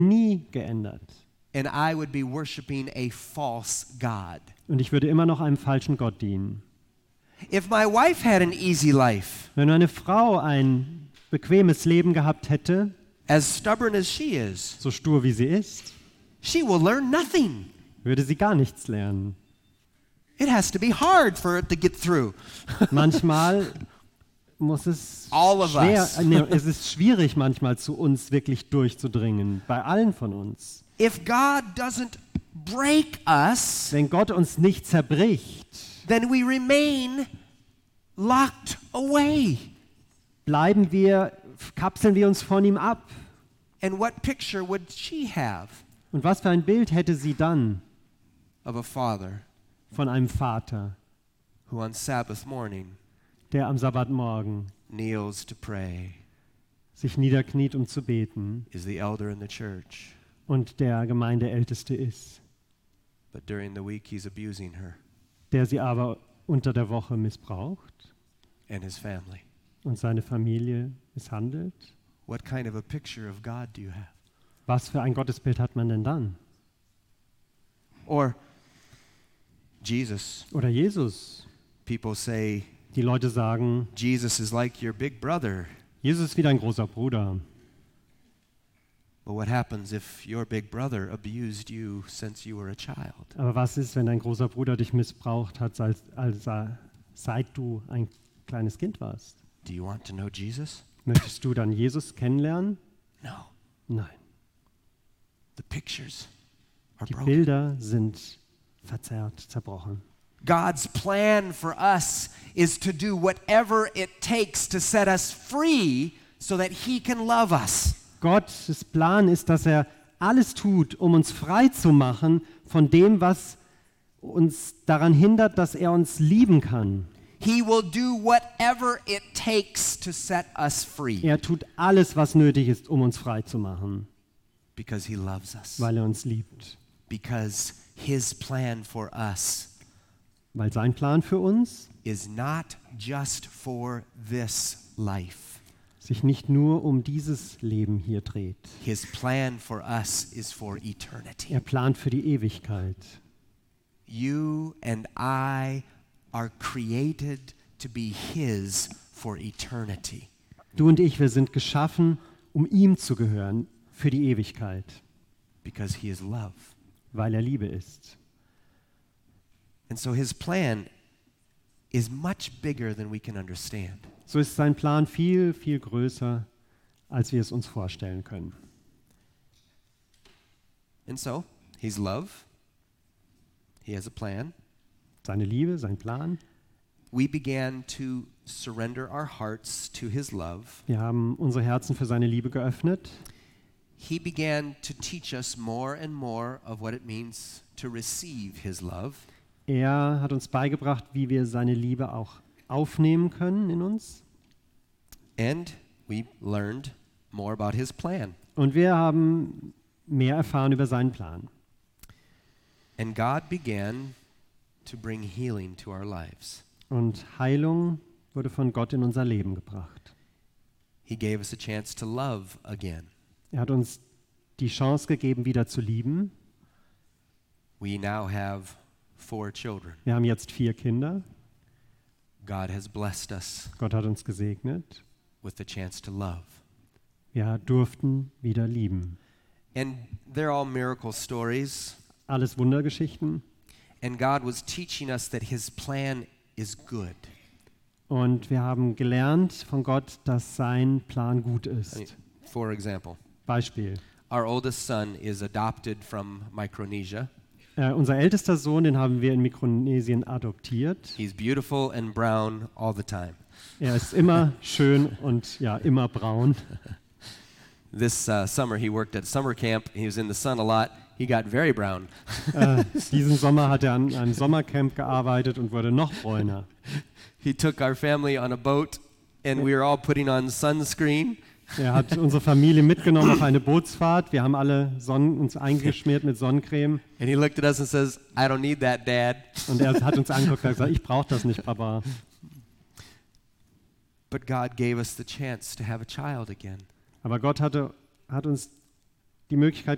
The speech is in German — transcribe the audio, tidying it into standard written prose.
nie geändert. And I would be worshiping a false God. Und ich würde immer noch einem falschen Gott dienen. If my wife had an easy life, Wenn meine Frau ein bequemes Leben gehabt hätte, as stubborn as she is, so stur wie sie ist, she will learn nothing. würde sie gar nichts lernen. It has to be hard for it to get through. Manchmal muss es All of us. es ist schwierig manchmal zu uns wirklich durchzudringen, bei allen von uns. If God doesn't break us, Wenn Gott uns nicht zerbricht, then we remain locked away. kapseln wir uns von ihm ab. And what picture would she have Und was für ein Bild hätte sie dann of a father von einem Vater, who on Sabbath morning der am Sabbatmorgen kneels to pray, sich niederkniet, um zu beten is the elder in the church, und der Gemeindeälteste ist, but during the week he's abusing her der sie aber unter der Woche missbraucht and his family? und seine Familie misshandelt? What kind of a picture of God do you have? Was für ein Gottesbild hat man denn dann? Or Jesus. Oder Jesus. People say Die Leute sagen, Jesus is like your big brother. Jesus ist wie dein großer Bruder. But what happens if your big brother abused you since you were a child? Aber was ist, wenn dein großer Bruder dich missbraucht hat, seit du ein kleines Kind warst? Do you want to know Jesus? Möchtest du dann Jesus kennenlernen? No. Nein. The pictures are Die broken. Bilder sind verzerrt, zerbrochen. God's plan for us is to do whatever it takes to set us free so that he can love us. Gottes Plan ist, dass er alles tut, um uns frei zu machen von dem, was uns daran hindert, dass er uns lieben kann. He will do whatever it takes to set us free Er tut alles, was nötig ist, um uns frei zu machen, because he loves us. weil er uns liebt. Because his plan for us Weil sein Plan für uns is not just for this life. sich nicht nur um dieses Leben hier dreht. His plan for us is for eternity. Er plant für die Ewigkeit. You and I are created to be his for eternity. Du und ich, wir sind geschaffen, um ihm zu gehören für die Ewigkeit, Because he is love. weil er Liebe ist. And so his plan is much bigger than we can understand. So ist sein Plan viel, viel größer, als wir es uns vorstellen können. And so, he's love. He has a plan. Seine Liebe, sein Plan. We began to surrender our hearts to his love. Wir haben unsere Herzen für seine Liebe geöffnet. He began to teach us more and more of what it means to receive his love. Er hat uns beigebracht, wie wir seine Liebe auch aufnehmen können in uns. And we learned more about his plan. Und wir haben mehr erfahren über seinen Plan. And God began to bring healing to our lives. Und Heilung wurde von Gott in unser Leben gebracht. He gave us a chance to love again. Er hat uns die Chance gegeben, wieder zu lieben. We now have 4 children. Wir haben jetzt 4 Kinder. God has blessed us Gott hat uns gesegnet. with the chance to love. Wir durften wieder lieben. And they're all miracle stories. Alles Wundergeschichten. And God was teaching us that his plan is good. Und wir haben gelernt von Gott, dass sein Plan gut ist. For example, Beispiel. our oldest son is adopted from Micronesia. Unser ältester Sohn, den haben wir in Mikronesien adoptiert. He's beautiful and brown all the time. Er ist immer schön und ja, immer braun. This summer he worked at summer camp. He was in the sun a lot. He got very brown. Diesen Sommer hat er an einem Sommercamp gearbeitet und wurde noch bräuner. He took our family on a boat and we were all putting on sunscreen. Er hat unsere Familie mitgenommen auf eine Bootsfahrt. Wir haben alle uns eingeschmiert mit Sonnencreme. And he looked at us and says, "I don't need that, Dad." Und er hat uns angeguckt und gesagt, ich brauche das nicht, Papa. But God gave us the chance to have a child again. Aber Gott hat uns die Möglichkeit